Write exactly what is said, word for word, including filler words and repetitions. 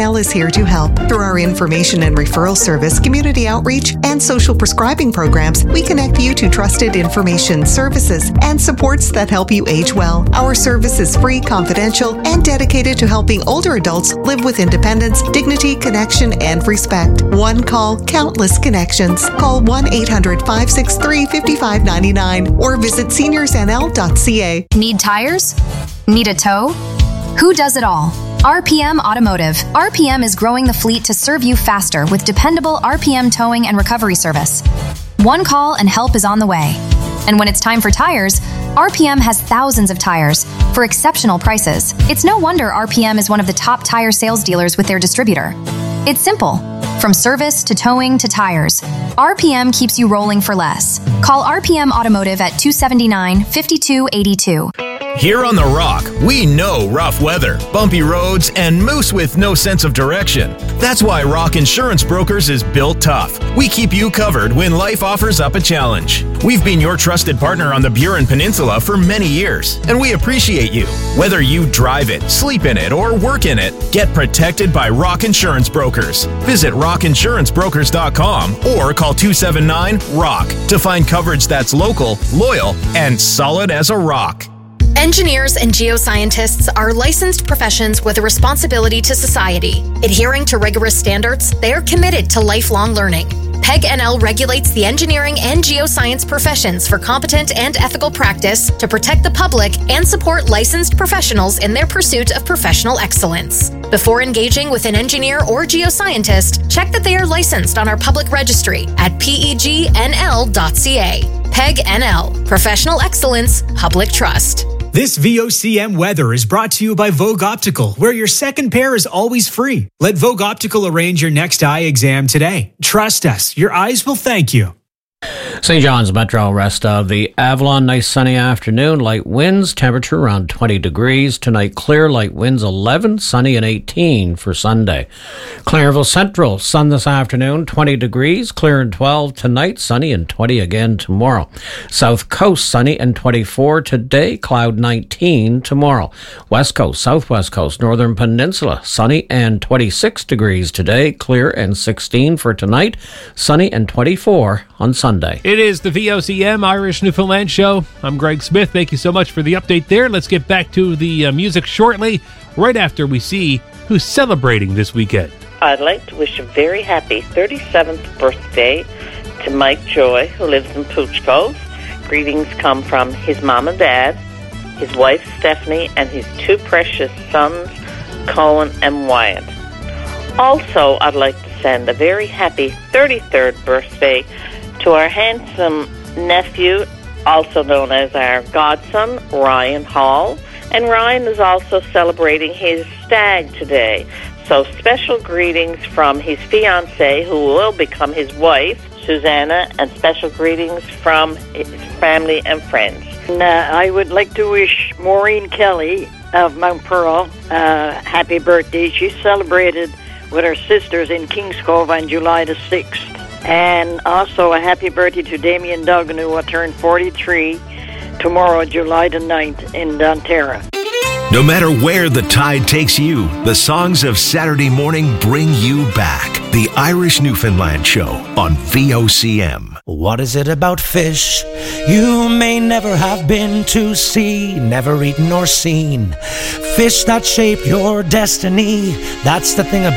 L is here to help. Through our information and referral service, community outreach, and social prescribing programs, we connect you to trusted information, services, and supports that help you age well. Our service is free, confidential, and dedicated to helping older adults live with independence, dignity, connection, and respect. One call, countless connections. Call one eight hundred, five six three, five five nine nine or visit seniors n l dot c a. Need tires? Need a tow? Who does it all? R P M Automotive. R P M is growing the fleet to serve you faster with dependable R P M towing and recovery service. One call and help is on the way. And when it's time for tires, R P M has thousands of tires for exceptional prices. It's no wonder R P M is one of the top tire sales dealers with their distributor. It's simple. From service to towing to tires, R P M keeps you rolling for less. Call R P M Automotive at two seven nine, five two eight two. Here on The Rock, we know rough weather, bumpy roads, and moose with no sense of direction. That's why Rock Insurance Brokers is built tough. We keep you covered when life offers up a challenge. We've been your trusted partner on the Burin Peninsula for many years, and we appreciate you. Whether you drive it, sleep in it, or work in it, get protected by Rock Insurance Brokers. Visit rock insurance brokers dot com or call two seven nine, ROCK to find coverage that's local, loyal, and solid as a rock. Engineers and geoscientists are licensed professions with a responsibility to society. Adhering to rigorous standards, they are committed to lifelong learning. P E G N L regulates the engineering and geoscience professions for competent and ethical practice to protect the public and support licensed professionals in their pursuit of professional excellence. Before engaging with an engineer or geoscientist, check that they are licensed on our public registry at P E G N L dot C A. P E G N L, Professional Excellence, Public Trust. This V O C M weather is brought to you by Vogue Optical, where your second pair is always free. Let Vogue Optical arrange your next eye exam today. Trust us, your eyes will thank you. Saint John's Metro, rest of the Avalon. Nice sunny afternoon. Light winds, temperature around twenty degrees. Tonight clear, light winds eleven, sunny and eighteen for Sunday. Clairville Central, sun this afternoon, twenty degrees, clear and twelve tonight, sunny and twenty again tomorrow. South Coast, sunny and twenty-four today, cloud nineteen tomorrow. West Coast, Southwest Coast, Northern Peninsula, sunny and twenty-six degrees today, clear and sixteen for tonight, sunny and twenty-four on Sunday. It is the V O C M Irish Newfoundland Show. I'm Greg Smith. Thank you so much for the update there. Let's get back to the uh, music shortly, right after we see who's celebrating this weekend. I'd like to wish a very happy thirty-seventh birthday to Mike Joy, who lives in Pooch Cove. Greetings come from his mom and dad, his wife Stephanie, and his two precious sons, Cohen and Wyatt. Also, I'd like to send a very happy thirty-third birthday to our handsome nephew, also known as our godson, Ryan Hall. And Ryan is also celebrating his stag today. So special greetings from his fiancée, who will become his wife, Susanna, and special greetings from his family and friends. And, uh, I would like to wish Maureen Kelly of Mount Pearl uh, happy birthday. She celebrated with her sisters in Kings Cove on July the sixth. And also a happy birthday to Damien Duggan, who will turn forty-three tomorrow, July the ninth, in Donterra. No matter where the tide takes you, the songs of Saturday morning bring you back. The Irish Newfoundland Show on V O C M. What is it about fish you may never have been to see, never eaten or seen? Fish that shape your destiny, that's the thing about